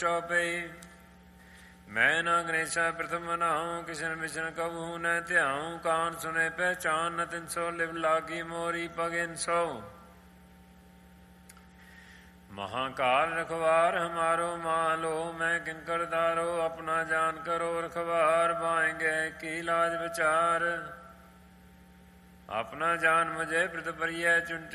ਚੌਪਈ। ਮੈਂ ਨਾ ਗਣੇਸ਼ਾ ਪ੍ਰਥਮ ਨਾਉ, ਕਿਸ਼ਨ ਮਿਸ਼ਨ ਕਬੂ ਨ ਧਿਆਉ। ਕਾਨ ਸੁਨੇ ਪਹਿਚਾਨ ਨ 300, ਲਿਵ ਲਾਗੀ ਮੋਰੀ ਪਗਿਨ ਸੋ। ਮਹਾਕਾਲ ਰਖਵਾਰ ਹਮਾਰੋ ਮਾਲੋ, ਮੈਂ ਕਿੰਕਰ ਦਾਰੋ ਆਪਣਾ ਜਾਨ ਕਰੋ ਰਖਵਾਰ। ਬਾਏਂਗੇ ਕੀ ਲਾਜ ਵਿਚਾਰ, ਆਪਣਾ ਜਾਨ ਮੁਝੇ ਪ੍ਰਤ ਪਰਿਐ ਚੁੰਟ